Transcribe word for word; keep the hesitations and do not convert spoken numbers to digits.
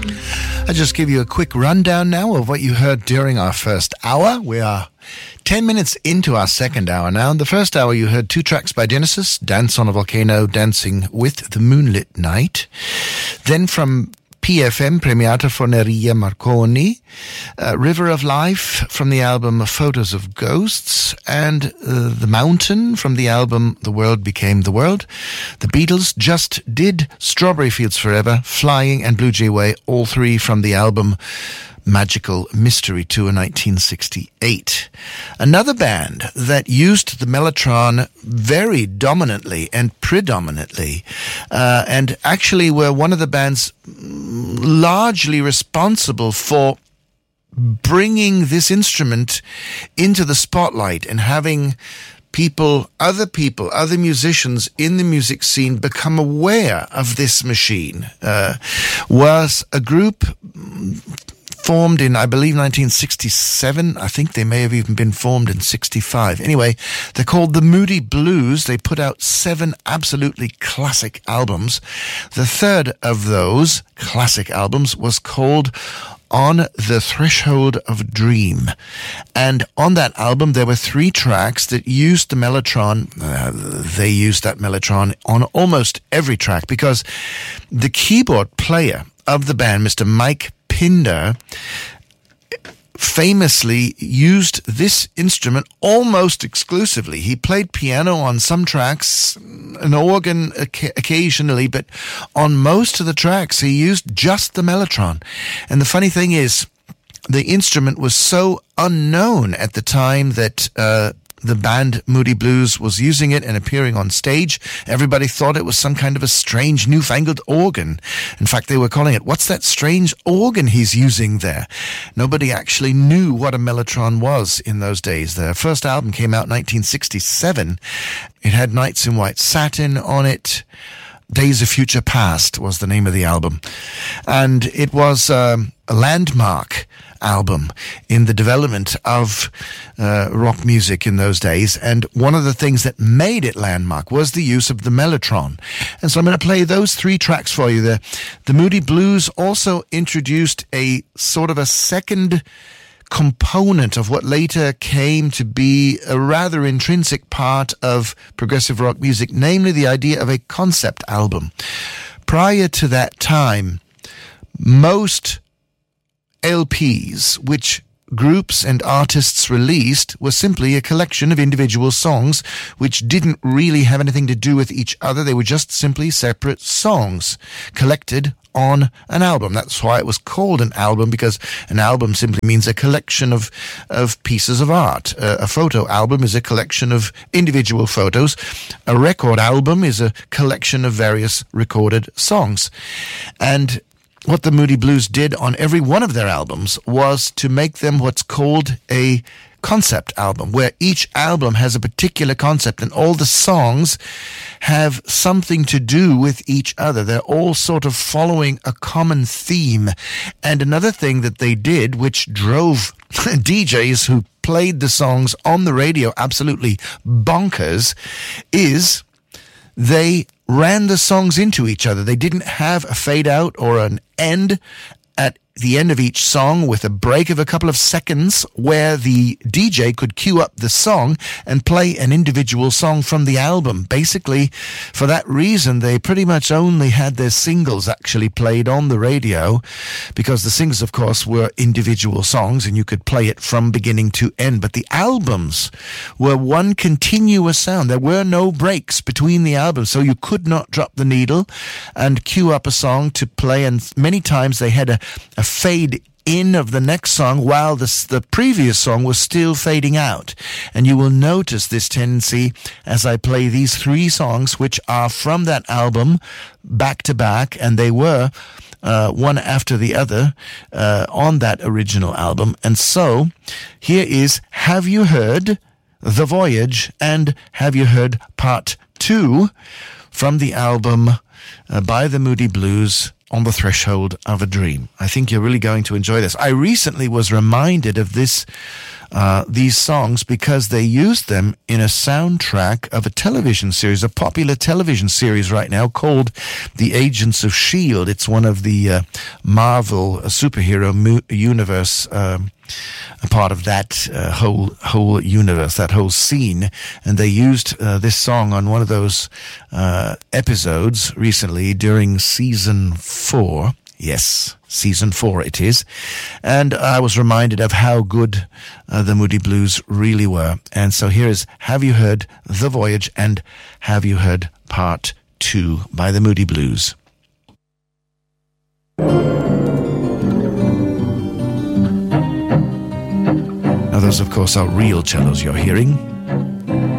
I'll just give you a quick rundown now of what you heard during our first hour. We are ten minutes into our second hour now. In the first hour, you heard two tracks by Genesis, Dance on a Volcano, Dancing with the Moonlit Night. Then from P F M, Premiata Forneria Marconi, uh, River of Life from the album Photos of Ghosts, and uh, The Mountain from the album The World Became the World. The Beatles just did Strawberry Fields Forever, Flying, and Blue Jay Way, all three from the album Magical Mystery Tour nineteen sixty-eight. Another band that used the Mellotron very dominantly and predominantly, uh, and actually were one of the bands largely responsible for bringing this instrument into the spotlight and having people, other people, other musicians in the music scene become aware of this machine, uh, was a group formed in, I believe, nineteen sixty-seven. I think they may have even been formed in sixty-five. Anyway, they're called the Moody Blues. They put out seven absolutely classic albums. The third of those classic albums was called On the Threshold of Dream. And on that album, there were three tracks that used the Mellotron. Uh, they used that Mellotron on almost every track because the keyboard player of the band, Mister Mike Pinder, famously used this instrument almost exclusively. He played piano on some tracks, an organ occasionally, but on most of the tracks he used just the Mellotron. And the funny thing is, the instrument was so unknown at the time that uh the band Moody Blues was using it and appearing on stage. Everybody thought it was some kind of a strange newfangled organ. In fact, they were calling it, "What's that strange organ he's using there?" Nobody actually knew what a Mellotron was in those days. Their first album came out in nineteen sixty-seven. It had Nights in White Satin on it. Days of Future Past was the name of the album. And it was um, a landmark album in the development of uh, rock music in those days. And one of the things that made it landmark was the use of the Mellotron. And so I'm going to play those three tracks for you there. The Moody Blues also introduced a sort of a second component of what later came to be a rather intrinsic part of progressive rock music, namely the idea of a concept album. Prior to that time, most L Ps, which groups and artists released, were simply a collection of individual songs which didn't really have anything to do with each other. They were just simply separate songs collected on an album. That's why it was called an album, because an album simply means a collection of of pieces of art. Uh, a photo album is a collection of individual photos. A record album is a collection of various recorded songs. And what the Moody Blues did on every one of their albums was to make them what's called a concept album, where each album has a particular concept and all the songs have something to do with each other. They're all sort of following a common theme. And another thing that they did, which drove D Js who played the songs on the radio absolutely bonkers, is they ran the songs into each other. They didn't have a fade out or an end at the end of each song with a break of a couple of seconds where the D J could cue up the song and play an individual song from the album. Basically, for that reason, they pretty much only had their singles actually played on the radio, because the singles, of course, were individual songs and you could play it from beginning to end. But the albums were one continuous sound. There were no breaks between the albums, so you could not drop the needle and cue up a song to play. And many times they had a, a fade in of the next song while the, the previous song was still fading out. And you will notice this tendency as I play these three songs, which are from that album back to back, and they were uh, one after the other uh, on that original album. And so here is Have You Heard The Voyage and Have You Heard Part Two from the album uh, by the Moody Blues, on the threshold of a dream. I think you're really going to enjoy this. I recently was reminded of this, uh, these songs because they used them in a soundtrack of a television series, a popular television series right now called The Agents of S H I E L D. It's one of the uh, Marvel uh, superhero mu- universe um, a part of that uh, whole whole universe, that whole scene, and they used uh, this song on one of those uh, episodes recently during season four. Yes, season four it is. And I was reminded of how good uh, the Moody Blues really were. And so here is Have You Heard The Voyage and Have You Heard Part two by the Moody Blues. Now those, of course, are real cellos you're hearing.